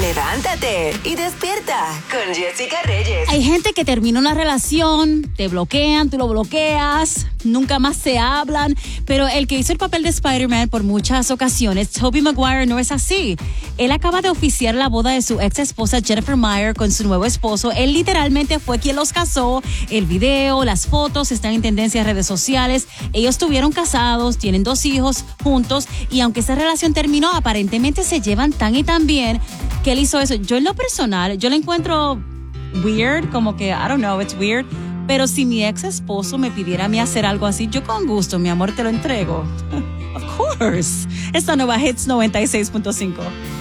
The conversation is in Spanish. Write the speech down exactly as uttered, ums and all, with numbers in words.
Levántate y despierta con Jessica Reyes. Hay gente que termina una relación, te bloquean, tú lo bloqueas, nunca más se hablan, pero el que hizo el papel de Spider-Man por muchas ocasiones, Tobey Maguire, no es así. Él acaba de oficiar la boda de su ex esposa Jennifer Meyer con su nuevo esposo. Él literalmente fue quien los casó. El video, las fotos están en tendencia en redes sociales. Ellos estuvieron casados, tienen dos hijos juntos y aunque esa relación terminó, aparentemente se llevan tan y tan bien que él hizo eso. Yo en lo personal, yo lo encuentro weird, como que, I don't know, it's weird. Pero si mi ex esposo me pidiera a mí hacer algo así, yo con gusto, mi amor, te lo entrego. Of course. Esta nueva Hits noventa y seis punto cinco.